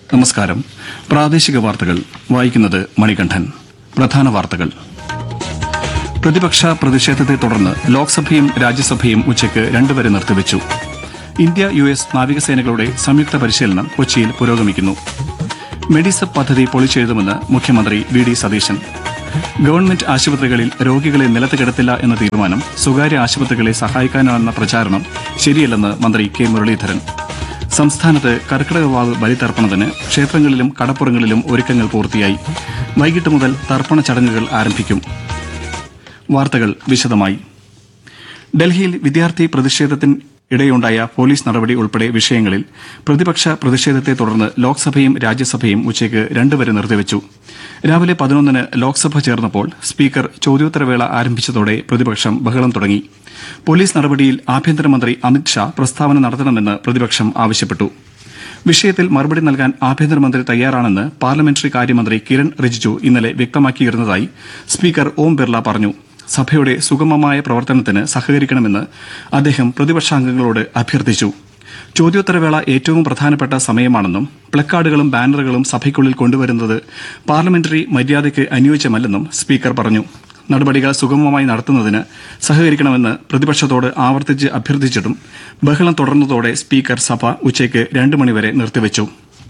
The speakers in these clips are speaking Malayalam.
നമസ്കാരം. പ്രാദേശിക വാർത്തകൾ വായിക്കുന്നത് മണികണ്ഠൻ. പ്രധാന വാർത്തകൾ. പ്രതിപക്ഷ പ്രതിഷേധത്തെ തുടർന്ന് ലോക്സഭയും രാജ്യസഭയും ഉച്ചയ്ക്ക് 2 വരെ നിർത്തിവച്ചു. ഇന്ത്യ US നാവികസേനകളുടെ സംയുക്ത പരിശീലനം കൊച്ചിയിൽ പുരോഗമിക്കുന്നു. മെഡിസെപ് പദ്ധതി പൊളിച്ചെഴുതുമെന്ന് മുഖ്യമന്ത്രി VD സതീശൻ. ഗവൺമെന്റ് ആശുപത്രികളിൽ രോഗികളെ നിലത്ത് കിടത്തില്ല എന്ന തീരുമാനം സ്വകാര്യ ആശുപത്രികളെ സഹായിക്കാനാണെന്ന പ്രചാരണം ശരിയല്ലെന്ന് മന്ത്രി K മുരളീധരൻ. സംസ്ഥാനത്ത് കർക്കിടകവാവ് ബലിതർപ്പണത്തിന് ക്ഷേത്രങ്ങളിലും കടപ്പുറങ്ങളിലും ഒരുക്കങ്ങൾ പൂർത്തിയായി. വൈകിട്ട് മുതൽ തർപ്പണ ചടങ്ങുകൾ ആരംഭിക്കും. വാർത്തകൾ വിശദമായി. ഡൽഹിയിൽ വിദ്യാർത്ഥി പ്രതിഷേധത്തിനിടെയുണ്ടായ പോലീസ് നടപടി ഉൾപ്പെടെ വിഷയങ്ങളിൽ പ്രതിപക്ഷ പ്രതിഷേധത്തെ തുടർന്ന് ലോക്സഭയും രാജ്യസഭയും ഉച്ചയ്ക്ക് 2 വരെ നിർത്തിവച്ചു. രാവിലെ 11-ന് ലോക്സഭ ചേർന്നപ്പോൾ സ്പീക്കർ ചോദ്യോത്തരവേള ആരംഭിച്ചതോടെ പ്രതിപക്ഷം ബഹളം തുടങ്ങി. പോലീസ് നടപടിയിൽ ആഭ്യന്തരമന്ത്രി അമിത് ഷാ പ്രസ്താവന നടത്തണമെന്ന് പ്രതിപക്ഷം ആവശ്യപ്പെട്ടു. വിഷയത്തിൽ മറുപടി നൽകാൻ ആഭ്യന്തരമന്ത്രി തയ്യാറാണെന്ന് പാർലമെന്ററി കാര്യമന്ത്രി കിരൺ റിജിജു ഇന്നലെ വ്യക്തമാക്കിയിരുന്നതായി സ്പീക്കർ ഓം ബിർള പറഞ്ഞു. സഭയുടെ സുഗമമായ പ്രവർത്തനത്തിന് സഹകരിക്കണമെന്ന് അദ്ദേഹം പ്രതിപക്ഷാംഗങ്ങളോട് അഭ്യർത്ഥിച്ചു. ചോദ്യോത്തരവേള ഏറ്റവും പ്രധാനപ്പെട്ട സമയമാണെന്നും പ്ലക്കാർഡുകളും ബാനറുകളും സഭയ്ക്കുള്ളിൽ കൊണ്ടുവരുന്നത് പാർലമെന്ററി മര്യാദയ്ക്ക് അനുയോജ്യമല്ലെന്നും സ്പീക്കർ പറഞ്ഞു. നടപടികൾ സുഗമമായി നടത്തുന്നതിന് സഹകരിക്കണമെന്ന് പ്രതിപക്ഷത്തോട് ആവർത്തിച്ച് അഭ്യർത്ഥിച്ചിട്ടും ബഹളം തുടർന്നതോടെ സ്പീക്കർ സഭ ഉച്ചയ്ക്ക് 2 മണിവരെ നിർത്തിവച്ചു.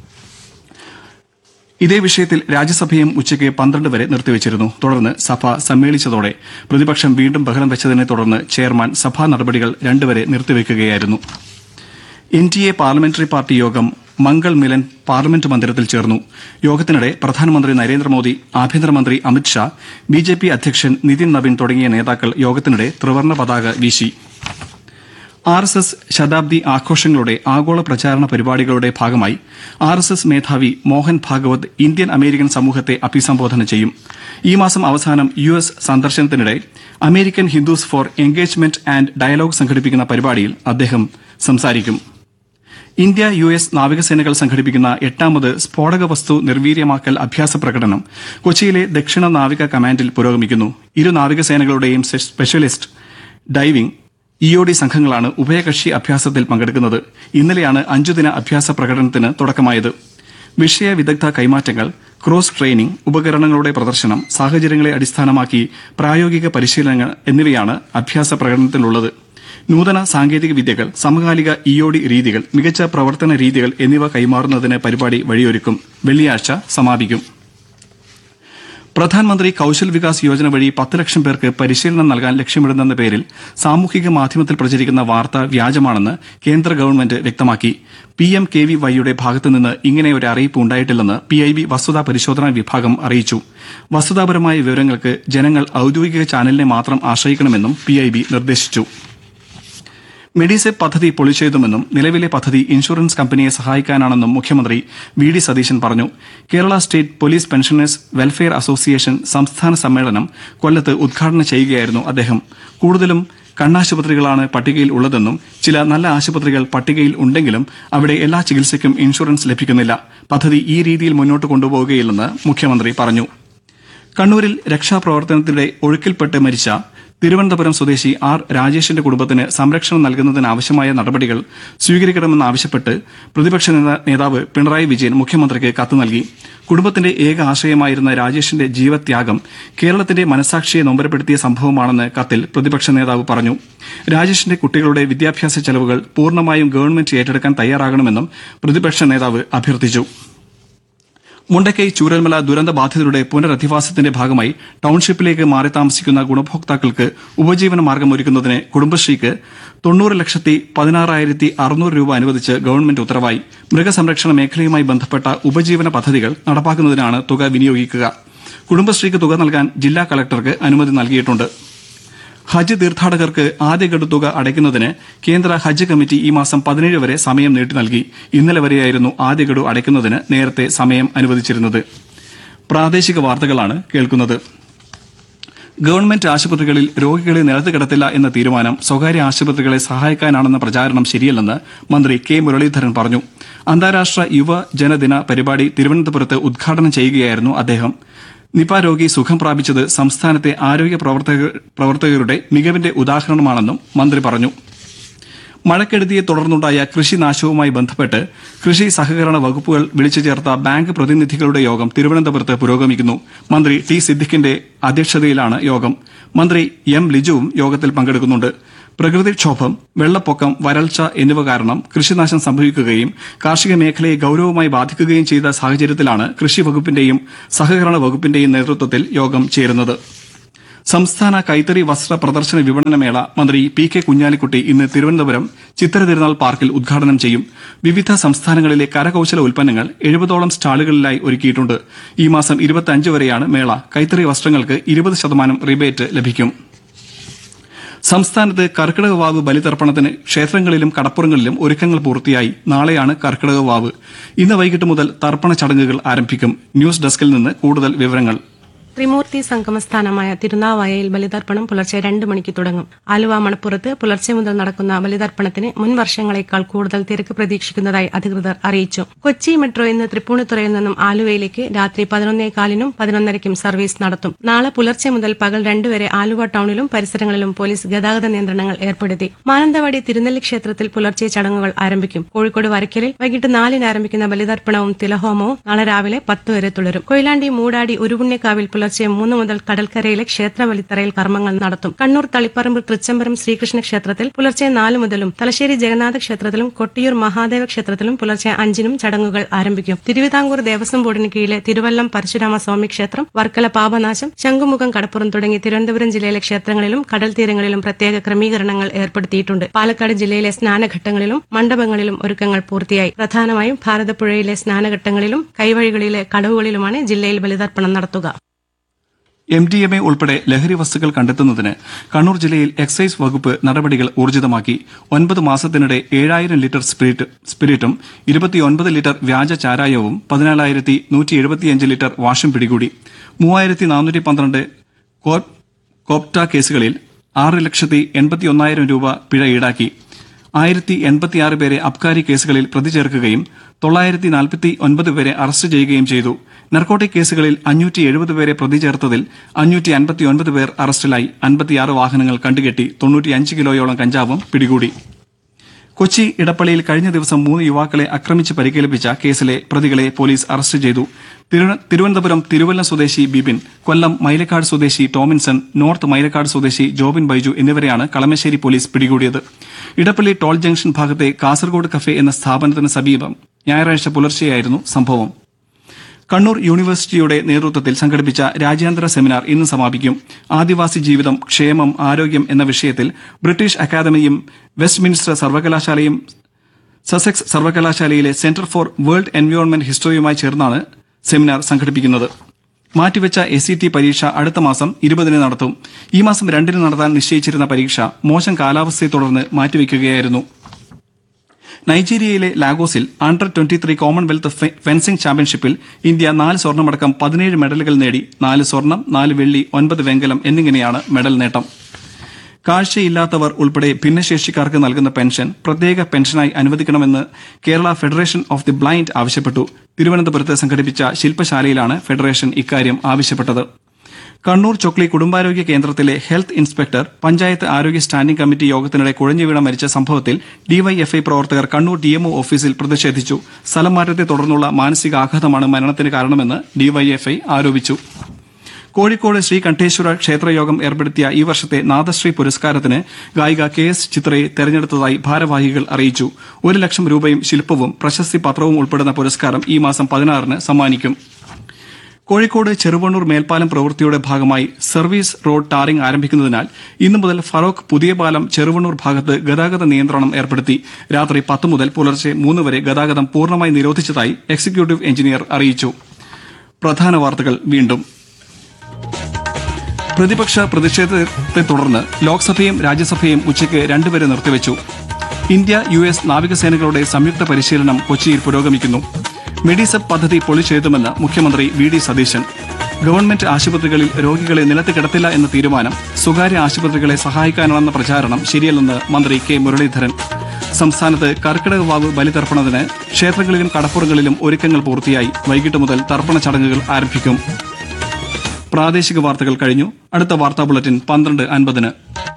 ഇതേ വിഷയത്തിൽ രാജ്യസഭയും ഉച്ചയ്ക്ക് 12 വരെ നിർത്തിവച്ചിരുന്നു. തുടർന്ന് സഭ സമ്മേളിച്ചതോടെ പ്രതിപക്ഷം വീണ്ടും ബഹളം വെച്ചതിനെ തുടർന്ന് ചെയർമാൻ സഭാ നടപടികൾ 2 വരെ നിർത്തിവെക്കുകയായിരുന്നു. NDA പാർലമെന്ററി പാർട്ടി യോഗം മംഗൾ മിലൻ പാർലമെന്റ് മന്ദിരത്തിൽ ചേർന്നു. യോഗത്തിനിടെ പ്രധാനമന്ത്രി നരേന്ദ്രമോദി, ആഭ്യന്തരമന്ത്രി അമിത് ഷാ, BJP അധ്യക്ഷൻ നിതിൻ നവീൻ തുടങ്ങിയ നേതാക്കൾ യോഗത്തിനിടെ ത്രിവർണ്ണ പതാക വീശി. RSS ശതാബ്ദി ആഘോഷങ്ങളുടെ ആഗോള പ്രചാരണ പരിപാടികളുടെ ഭാഗമായി RSS മേധാവി മോഹൻ ഭാഗവത് ഇന്ത്യൻ അമേരിക്കൻ സമൂഹത്തെ അഭിസംബോധന ചെയ്യും. ഈ മാസം അവസാനം US സന്ദർശനത്തിനിടെ American Hindus four engagement and dialogue സംഘടിപ്പിക്കുന്ന പരിപാടിയിൽ അദ്ദേഹം സംസാരിക്കും. ഇന്ത്യ US നാവികസേനകൾ സംഘടിപ്പിക്കുന്ന 8ാമത് സ്ഫോടക വസ്തു നിർവീര്യമാക്കൽ അഭ്യാസ പ്രകടനം കൊച്ചിയിലെ ദക്ഷിണ നാവിക കമാൻഡിൽ പുരോഗമിക്കുന്നു. ഇരു നാവികസേനകളുടെയും സ്പെഷ്യലിസ്റ്റ് ഡൈവിംഗ് EOD സംഘങ്ങളാണ് ഉഭയകക്ഷി അഭ്യാസത്തിൽ പങ്കെടുക്കുന്നത്. ഇന്നലെയാണ് 5-ദിന അഭ്യാസ പ്രകടനത്തിന് തുടക്കമായത്. വിഷയ വിദഗ്ധ കൈമാറ്റങ്ങൾ, ക്രോസ് ട്രെയിനിംഗ്, ഉപകരണങ്ങളുടെ പ്രദർശനം, സാഹചര്യങ്ങളെ അടിസ്ഥാനമാക്കി പ്രായോഗിക പരിശീലനങ്ങൾ എന്നിവയാണ് അഭ്യാസ പ്രകടനത്തിലുള്ളത്. നൂതന സാങ്കേതിക വിദ്യകൾ, സമകാലിക EOD രീതികൾ, മികച്ച പ്രവർത്തന രീതികൾ എന്നിവ കൈമാറുന്നതിന് പരിപാടി വഴിയൊരുക്കും. വെള്ളിയാഴ്ച സമാപിക്കും. പ്രധാനമന്ത്രി കൌശൽ വികാസ് യോജന വഴി 10 ലക്ഷം പേർക്ക് പരിശീലനം നൽകാൻ ലക്ഷ്യമിടുന്നെന്ന പേരിൽ സാമൂഹിക മാധ്യമത്തിൽ പ്രചരിക്കുന്ന വാർത്ത വ്യാജമാണെന്ന് കേന്ദ്ര ഗവൺമെന്റ് വ്യക്തമാക്കി. PMKVYയുടെ ഭാഗത്തുനിന്ന് ഇങ്ങനെയൊരു അറിയിപ്പ് ഉണ്ടായിട്ടില്ലെന്ന് PIB വസ്തുതാ പരിശോധനാ വിഭാഗം അറിയിച്ചു. വസ്തുതാപരമായ വിവരങ്ങൾക്ക് ജനങ്ങൾ ഔദ്യോഗിക ചാനലിനെ മാത്രം ആശ്രയിക്കണമെന്നും PIB നിർദ്ദേശിച്ചു. മെഡിസെപ് പദ്ധതി പൊളിച്ചെഴുതുമെന്നും നിലവിലെ പദ്ധതി ഇൻഷുറൻസ് കമ്പനിയെ സഹായിക്കാനാണെന്നും മുഖ്യമന്ത്രി VD സതീശൻ പറഞ്ഞു. Kerala state police pensioners welfare association സംസ്ഥാന സമ്മേളനം കൊല്ലത്ത് ഉദ്ഘാടനം ചെയ്യുകയായിരുന്നു അദ്ദേഹം. കൂടുതലും കണ്ണാശുപത്രികളാണ് പട്ടികയിൽ ഉള്ളതെന്നും ചില നല്ല ആശുപത്രികൾ പട്ടികയിൽ ഉണ്ടെങ്കിലും അവിടെ എല്ലാ ചികിത്സയ്ക്കും ഇൻഷുറൻസ് ലഭിക്കുന്നില്ല. പദ്ധതി ഈ രീതിയിൽ മുന്നോട്ട് കൊണ്ടുപോകുകയില്ലെന്ന് മുഖ്യമന്ത്രി പറഞ്ഞു. കണ്ണൂരിൽ രക്ഷാപ്രവർത്തനത്തിനിടെ ഒഴുക്കിൽപ്പെട്ട് മരിച്ച തിരുവനന്തപുരം സ്വദേശി R രാജേഷിന്റെ കുടുംബത്തിന് സംരക്ഷണം നൽകുന്നതിനാവശ്യമായ നടപടികൾ സ്വീകരിക്കണമെന്നാവശ്യപ്പെട്ട് പ്രതിപക്ഷ നേതാവ് പിണറായി വിജയൻ മുഖ്യമന്ത്രിക്ക് കത്ത് നൽകി. കുടുംബത്തിന്റെ ഏക ആശ്രയമായിരുന്ന രാജേഷിന്റെ ജീവത്യാഗം കേരളത്തിന്റെ മനസാക്ഷിയെ നൊമ്പരപ്പെടുത്തിയ സംഭവമാണെന്ന് കത്തിൽ പ്രതിപക്ഷ നേതാവ് പറഞ്ഞു. രാജേഷിന്റെ കുട്ടികളുടെ വിദ്യാഭ്യാസ ചെലവുകൾ പൂർണ്ണമായും ഗവൺമെന്റ് ഏറ്റെടുക്കാൻ തയ്യാറാകണമെന്നും പ്രതിപക്ഷ നേതാവ് അഭ്യർത്ഥിച്ചു. മുണ്ടക്കൈ ചൂരൽമല ദുരന്ത ബാധിതരുടെ പുനരധിവാസത്തിന്റെ ഭാഗമായി ടൌൺഷിപ്പിലേക്ക് മാറി താമസിക്കുന്ന ഗുണഭോക്താക്കൾക്ക് ഉപജീവന മാർഗമൊരുക്കുന്നതിന് കുടുംബശ്രീക്ക് 90,16,600 രൂപ അനുവദിച്ച് ഗവൺമെന്റ് ഉത്തരവായി. മൃഗസംരക്ഷണ മേഖലയുമായി ബന്ധപ്പെട്ട ഉപജീവന പദ്ധതികൾ നടപ്പാക്കുന്നതിനാണ് തുക വിനിയോഗിക്കുക. കുടുംബശ്രീക്ക് തുക നൽകാൻ ജില്ലാ കളക്ടർക്ക് അനുമതി നൽകിയിട്ടുണ്ട്. ഹജ്ജ് തീർത്ഥാടകർക്ക് ആദ്യഗഡു തുക അടയ്ക്കുന്നതിന് കേന്ദ്ര ഹജ്ജ് കമ്മിറ്റി ഈ മാസം 17 വരെ സമയം നീട്ടി നൽകി. ഇന്നലെ വരെയായിരുന്നു ആദ്യഗഡു അടയ്ക്കുന്നതിന് നേരത്തെ സമയം അനുവദിച്ചിരുന്നത്. പ്രാദേശിക വാർത്തകളാണ് കേൾക്കുന്നത്. ഗവൺമെന്റ് ആശുപത്രികളിൽ രോഗികളെ നിലത്ത് കിടത്തില്ല എന്ന തീരുമാനം സ്വകാര്യ ആശുപത്രികളെ സഹായിക്കാനാണെന്ന പ്രചാരണം ശരിയല്ലെന്ന് മന്ത്രി K മുരളീധരൻ പറഞ്ഞു. അന്താരാഷ്ട്ര യുവജനദിന പരിപാടി തിരുവനന്തപുരത്ത് ഉദ്ഘാടനം ചെയ്യുകയായിരുന്നു അദ്ദേഹം. നിപ രോഗി സുഖം പ്രാപിച്ചത് സംസ്ഥാനത്തെ ആരോഗ്യ പ്രവർത്തകരുടെ മികവിന്റെ ഉദാഹരണമാണെന്നും മന്ത്രി പറഞ്ഞു. മഴക്കെടുതിയെ തുടർന്നുണ്ടായ കൃഷിനാശവുമായി ബന്ധപ്പെട്ട് കൃഷി സഹകരണ വകുപ്പുകൾ വിളിച്ചു ചേർത്ത ബാങ്ക് പ്രതിനിധികളുടെ യോഗം തിരുവനന്തപുരത്ത് പുരോഗമിക്കുന്നു. മന്ത്രി ടി സിദ്ദിഖിന്റെ അധ്യക്ഷതയിലാണ് യോഗം. മന്ത്രി എം ലിജുവും യോഗത്തിൽ പങ്കെടുക്കുന്നുണ്ട്. പ്രകൃതിക്ഷോഭം, വെള്ളപ്പൊക്കം, വരൾച്ച എന്നിവ കാരണം കൃഷിനാശം സംഭവിക്കുകയും കാർഷിക മേഖലയെ ഗൌരവമായി ബാധിക്കുകയും ചെയ്ത സാഹചര്യത്തിലാണ് കൃഷി വകുപ്പിന്റെയും സഹകരണ വകുപ്പിന്റെയും നേതൃത്വത്തിൽ യോഗം ചേരുന്നത്. സംസ്ഥാന കൈത്തറി വസ്ത്ര പ്രദർശന വിപണനമേള മന്ത്രി പി കെ കുഞ്ഞാലിക്കുട്ടി ഇന്ന് തിരുവനന്തപുരം ചിത്തിര തിരുനാൾ പാർക്കിൽ ഉദ്ഘാടനം ചെയ്യും. വിവിധ സംസ്ഥാനങ്ങളിലെ കരകൌശല ഉൽപ്പന്നങ്ങൾ 70ഓളം സ്റ്റാളുകളിലായി ഒരുക്കിയിട്ടുണ്ട്. ഈ മാസം 25 വരെയാണ് മേള. കൈത്തറി വസ്ത്രങ്ങൾക്ക് 20% റിബേറ്റ് ലഭിക്കും. സംസ്ഥാനത്ത് കർക്കിടക വാവ് ബലിതർപ്പണത്തിന് ക്ഷേത്രങ്ങളിലും കടപ്പുറങ്ങളിലും ഒരുക്കങ്ങൾ പൂർത്തിയായി. നാളെയാണ് കർക്കിടക വാവ്. ഇന്ന് വൈകിട്ട് മുതൽ തർപ്പണ ചടങ്ങുകൾ ആരംഭിക്കും. ന്യൂസ് ഡെസ്കിൽ നിന്ന് കൂടുതൽ വിവരങ്ങൾ. ത്രിമൂർത്തി സംഗമസ്ഥാനമായ തിരുനാവായയിൽ ബലിതർപ്പണം പുലർച്ചെ 2 മണിക്ക് തുടങ്ങും. ആലുവ മണപ്പുറത്ത് പുലർച്ചെ മുതൽ നടക്കുന്ന ബലിതർപ്പണത്തിന് മുൻ വർഷങ്ങളേക്കാൾ കൂടുതൽ തിരക്ക് പ്രതീക്ഷിക്കുന്നതായി അധികൃതർ അറിയിച്ചു. കൊച്ചി മെട്രോ ഇന്ന് തൃപ്പൂണിത്തുറയിൽ നിന്നും ആലുവയിലേക്ക് രാത്രി 11:15-നും 11:30-നും സർവീസ് നടത്തും. നാളെ പുലർച്ചെ മുതൽ പകൽ 2 വരെ ആലുവ ടൌണിലും പരിസരങ്ങളിലും പോലീസ് ഗതാഗത നിയന്ത്രണങ്ങൾ ഏർപ്പെടുത്തി. മാനന്തവാടി തിരുനെല്ലി ക്ഷേത്രത്തിൽ പുലർച്ചെ ചടങ്ങുകൾ ആരംഭിക്കും. കോഴിക്കോട് വരയ്ക്കലിൽ വൈകിട്ട് 4-ന് ആരംഭിക്കുന്ന ബലിതർപ്പണവും തിലഹോമവും നാളെ രാവിലെ 10 വരെ തുടരും. കൊയിലാണ്ടി മൂടാടി ഉരുപുണ്യക്കാവിൽ പുലർച്ചെ 3 മുതൽ കടൽക്കരയിലെ ക്ഷേത്ര ബലിത്തറയിൽ കർമ്മങ്ങൾ നടത്തും. കണ്ണൂർ തളിപ്പറമ്പ് തൃച്ചംബരം ശ്രീകൃഷ്ണ ക്ഷേത്രത്തിൽ പുലർച്ചെ 4 മുതലും തലശ്ശേരി ജഗന്നാഥ ക്ഷേത്രത്തിലും കൊട്ടിയൂർ മഹാദേവ ക്ഷേത്രത്തിലും പുലർച്ചെ 5-നും ചടങ്ങുകൾ ആരംഭിക്കും. തിരുവിതാംകൂർ ദേവസ്വം ബോർഡിന് കീഴിലെ തിരുവല്ലം പരശുരാമ സ്വാമി ക്ഷേത്രം, വർക്കല പാപനാശം, ശംഖുമുഖം കടപ്പുറം തുടങ്ങി തിരുവനന്തപുരം ജില്ലയിലെ ക്ഷേത്രങ്ങളിലും കടൽ തീരങ്ങളിലും പ്രത്യേക ക്രമീകരണങ്ങൾ ഏർപ്പെടുത്തിയിട്ടുണ്ട്. പാലക്കാട് ജില്ലയിലെ സ്നാനഘട്ടങ്ങളിലും മണ്ഡപങ്ങളിലും ഒരുക്കങ്ങൾ പൂർത്തിയായി. പ്രധാനമായും ഭാരതപ്പുഴയിലെ സ്നാനഘട്ടങ്ങളിലും കൈവഴികളിലെ കടവുകളിലുമാണ് ജില്ലയിൽ ബലിതർപ്പണം നടത്തുക. MDMA ഉൾപ്പെടെ ലഹരി വസ്തുക്കൾ കണ്ടെത്തുന്നതിന് കണ്ണൂർ ജില്ലയിൽ എക്സൈസ് വകുപ്പ് നടപടികൾ ഊർജിതമാക്കി. 9 മാസത്തിനിടെ 7000 ലിറ്റർ സ്പിരിറ്റും 29 ലിറ്റർ വ്യാജ ചാരായവും 14,175 ലിറ്റർ വാഷും പിടികൂടി. 3,412 കോപ്റ്റ കേസുകളിൽ 6,81,000 രൂപ പിഴ ഈടാക്കി. 1,086 പേരെ അബ്കാരി കേസുകളിൽ പ്രതി ചേർക്കുകയും 949 പേരെ അറസ്റ്റ് ചെയ്യുകയും ചെയ്തു. നർക്കോട്ടിക് കേസുകളിൽ 570 പേരെ പ്രതി ചേർത്തതിൽ 559 പേർ അറസ്റ്റിലായി. 56 വാഹനങ്ങൾ കണ്ടുകെട്ടി. 95 കിലോയോളം കഞ്ചാവും പിടികൂടി. കൊച്ചി ഇടപ്പള്ളിയിൽ കഴിഞ്ഞ ദിവസം 3 യുവാക്കളെ ആക്രമിച്ച് പരിക്കേൽപ്പിച്ച കേസിലെ പ്രതികളെ പോലീസ് അറസ്റ്റ് ചെയ്തു. തിരുവനന്തപുരം തിരുവല്ലം സ്വദേശി ബിബിൻ, കൊല്ലം മൈലക്കാട് സ്വദേശി ടോമിൻസൺ, നോർത്ത് മൈലക്കാട് സ്വദേശി ജോബിൻ ബൈജു എന്നിവരെയാണ് കളമശ്ശേരി പോലീസ് പിടികൂടിയത്. ഇടപ്പള്ളി ടോൾ ജംഗ്ഷൻ ഭാഗത്തെ കാസർഗോഡ് കഫേ എന്ന സ്ഥാപനത്തിന് സമീപം ഞായറാഴ്ച പുലർച്ചെയായിരുന്നു സംഭവം. കണ്ണൂർ യൂണിവേഴ്സിറ്റിയുടെ നേതൃത്വത്തിൽ സംഘടിപ്പിച്ച രാജ്യാന്തര സെമിനാർ ഇന്ന് സമാപിക്കും. ആദിവാസി ജീവിതം, ക്ഷേമം, ആരോഗ്യം എന്ന വിഷയത്തിൽ ബ്രിട്ടീഷ് അക്കാദമിയും വെസ്റ്റ്മിൻസ്റ്റർ സർവകലാശാലയും സസെക്സ് സർവകലാശാലയിലെ സെന്റർ ഫോർ വേൾഡ് എൻവയോൺമെന്റ് ഹിസ്റ്ററിയുമായി ചേർന്നാണ് സെമിനാർ സംഘടിപ്പിക്കുന്നത്. മാറ്റിവെച്ച SET പരീക്ഷ അടുത്ത മാസം 20-ന് നടത്തും. ഈ മാസം 2-ന് നടത്താൻ നിശ്ചയിച്ചിരുന്ന പരീക്ഷ മോശം കാലാവസ്ഥയെ തുടർന്ന് മാറ്റിവെക്കുകയായിരുന്നു. നൈജീരിയയിലെ ലാഗോസിൽ അണ്ടർ 23 കോമൺവെൽത്ത് ഫെൻസിംഗ് ചാമ്പ്യൻഷിപ്പിൽ ഇന്ത്യ 4 സ്വർണ്ണമടക്കം 17 മെഡലുകൾ നേടി. 4 സ്വർണം, 4 വെള്ളി, 9 വെങ്കലം എന്നിങ്ങനെയാണ് മെഡൽ നേട്ടം. കാഴ്ചയില്ലാത്തവർ ഉൾപ്പെടെ ഭിന്നശേഷിക്കാർക്ക് നൽകുന്ന പെൻഷൻ പ്രത്യേക പെൻഷനായി അനുവദിക്കണമെന്ന് Kerala federation of the blind ആവശ്യപ്പെട്ടു. തിരുവനന്തപുരത്ത് സംഘടിപ്പിച്ച ശില്പശാലയിലാണ് ഫെഡറേഷൻ ഇക്കാര്യം ആവശ്യപ്പെട്ടത്. കണ്ണൂർ ചൊക്ലി കുടുംബാരോഗ്യ കേന്ദ്രത്തിലെ ഹെൽത്ത് ഇൻസ്പെക്ടർ പഞ്ചായത്ത് ആരോഗ്യ സ്റ്റാൻഡിംഗ് കമ്മിറ്റി യോഗത്തിനിടെ കുഴഞ്ഞു വീണ മരിച്ച സംഭവത്തിൽ DYFI പ്രവർത്തകർ കണ്ണൂർ DMO ഓഫീസിൽ പ്രതിഷേധിച്ചു. സ്ഥലം മാറ്റത്തെ തുടർന്നുള്ള മാനസികാഘാതമാണ് മരണത്തിന് കാരണമെന്ന് DYFI ആരോപിച്ചു. കോഴിക്കോട് ശ്രീ കണ്ഠേശ്വര ക്ഷേത്രയോഗം ഏർപ്പെടുത്തിയ ഈ വർഷത്തെ നാദശ്രീ പുരസ്കാരത്തിന് ഗായിക KS ചിത്രയെ തെരഞ്ഞെടുത്തതായി ഭാരവാഹികൾ അറിയിച്ചു. 1 ലക്ഷം രൂപയും ശില്പവും പ്രശസ്തി പത്രവും ഉൾപ്പെടുന്ന പുരസ്കാരം ഈ മാസം 16-ന് സമ്മാനിക്കും. കോഴിക്കോട് ചെറുവണ്ണൂർ മേൽപ്പാലം പ്രവൃത്തിയുടെ ഭാഗമായി സർവീസ് റോഡ് ടാറിംഗ് ആരംഭിക്കുന്നതിനാൽ ഇന്നു മുതൽ ഫറോക്ക് പുതിയ പാലം ചെറുവണ്ണൂർ ഭാഗത്ത് ഗതാഗത നിയന്ത്രണം ഏർപ്പെടുത്തി. രാത്രി 10 മുതൽ പുലർച്ചെ 3 വരെ ഗതാഗതം പൂർണ്ണമായി നിരോധിച്ചതായി എക്സിക്യൂട്ടീവ് എഞ്ചിനീയർ അറിയിച്ചു. പ്രധാന വാർത്തകൾ വീണ്ടും. പ്രതിപക്ഷ പ്രതിഷേധത്തെ തുടർന്ന് ലോക്സഭയും രാജ്യസഭയും ഉച്ചയ്ക്ക് 2 വരെ നിർത്തിവെച്ചു. ഇന്ത്യ US നാവികസേനകളുടെ സംയുക്ത പരിശീലനം കൊച്ചിയിൽ പുരോഗമിക്കുന്നു. മെഡിസെപ് പദ്ധതി പൊളിച്ചെഴുതുമെന്ന് മുഖ്യമന്ത്രി VD സതീശൻ. ഗവൺമെന്റ് ആശുപത്രികളിൽ രോഗികളെ നിലത്ത് കിടത്തില്ല എന്ന തീരുമാനം സ്വകാര്യ ആശുപത്രികളെ സഹായിക്കാനാണെന്ന പ്രചാരണം ശരിയല്ലെന്ന് മന്ത്രി K മുരളീധരൻ. സംസ്ഥാനത്ത് കർക്കിടക വാവ് ബലിതർപ്പണത്തിന് ക്ഷേത്രങ്ങളിലും കടപ്പുറങ്ങളിലും ഒരുക്കങ്ങൾ പൂർത്തിയായി. വൈകിട്ട് മുതൽ തർപ്പണ ചടങ്ങുകൾ ആരംഭിക്കും. പ്രാദേശിക വാർത്തകൾ കഴിഞ്ഞു. അടുത്ത വാർത്താ ബുള്ളറ്റിൻ 12:50-ന്.